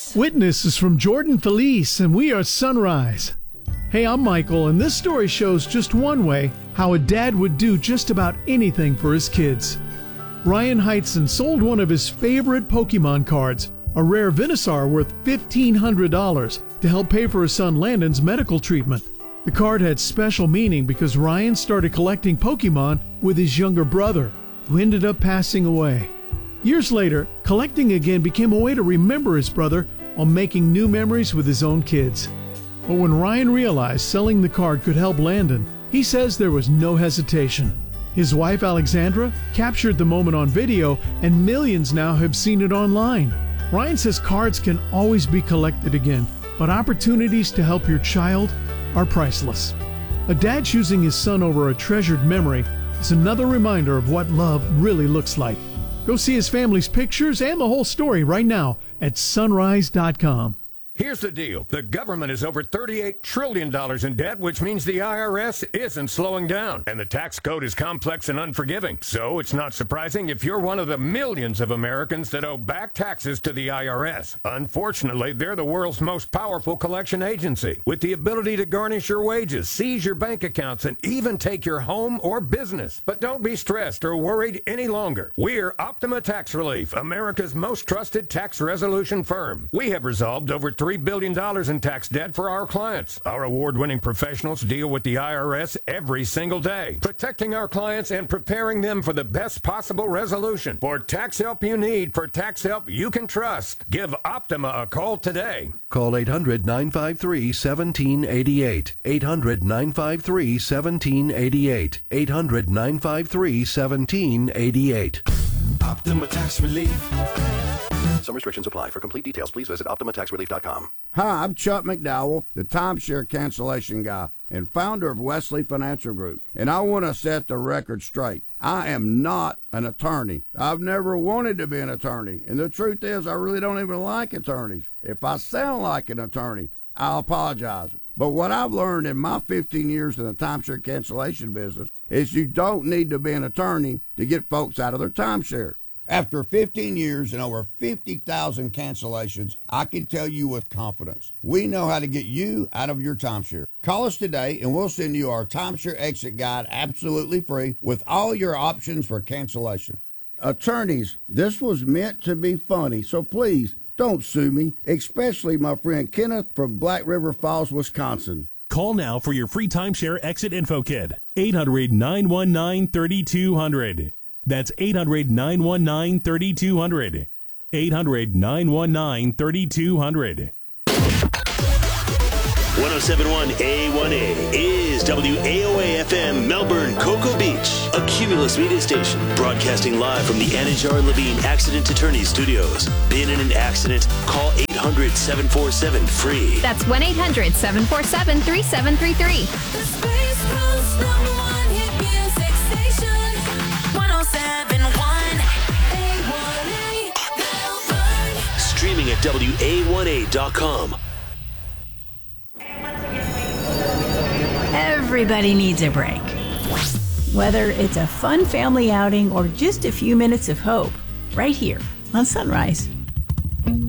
Witness is from Jordan Felice, and we are Sunrise. Hey, I'm Michael, and this story shows just one way how a dad would do just about anything for his kids. Ryan Heitzen sold one of his favorite Pokemon cards, a rare Venusaur worth $1,500, to help pay for his son Landon's medical treatment. The card had special meaning because Ryan started collecting Pokemon with his younger brother, who ended up passing away. Years later, collecting again became a way to remember his brother while making new memories with his own kids. But when Ryan realized selling the card could help Landon, he says there was no hesitation. His wife Alexandra captured the moment on video, and millions now have seen it online. Ryan says cards can always be collected again, but opportunities to help your child are priceless. A dad choosing his son over a treasured memory is another reminder of what love really looks like. Go see his family's pictures and the whole story right now at sunrise.com. Here's the deal. The government is over $38 trillion in debt, which means the IRS isn't slowing down. And the tax code is complex and unforgiving. So it's not surprising if you're one of the millions of Americans that owe back taxes to the IRS. Unfortunately, they're the world's most powerful collection agency, with the ability to garnish your wages, seize your bank accounts, and even take your home or business. But don't be stressed or worried any longer. We're Optima Tax Relief, America's most trusted tax resolution firm. We have resolved over $3 billion in tax debt for our clients. Our award-winning professionals deal with the IRS every single day, protecting our clients and preparing them for the best possible resolution. For tax help you need, for tax help you can trust, give Optima a call today. Call 800-953-1788. 800-953-1788. 800-953-1788. Optima Tax Relief. Some restrictions apply. For complete details, please visit OptimaTaxRelief.com. Hi, I'm Chuck McDowell, the timeshare cancellation guy and founder of Wesley Financial Group, and I want to set the record straight. I am not an attorney. I've never wanted to be an attorney, and the truth is I really don't even like attorneys. If I sound like an attorney, I'll apologize. But what I've learned in my 15 years in the timeshare cancellation business is you don't need to be an attorney to get folks out of their timeshare. After 15 years and over 50,000 cancellations, I can tell you with confidence, we know how to get you out of your timeshare. Call us today and we'll send you our timeshare exit guide absolutely free with all your options for cancellation. Attorneys, this was meant to be funny, so please don't sue me, especially my friend Kenneth from Black River Falls, Wisconsin. Call now for your free timeshare exit info kit. 800-919-3200. That's 800-919-3200. 800-919-3200. 1071 A1A is WAOA-FM Melbourne, Cocoa Beach, a Cumulus media station, broadcasting live from the Anajar Levine Accident Attorney Studios. Been in an accident? Call 800-747-FREE. That's 1-800-747-3733. The Space Coast #1 hit music station, 1071 A1A Melbourne. Streaming at WA1A.com. Everybody needs a break. Whether it's a fun family outing or just a few minutes of hope, right here on Sunrise.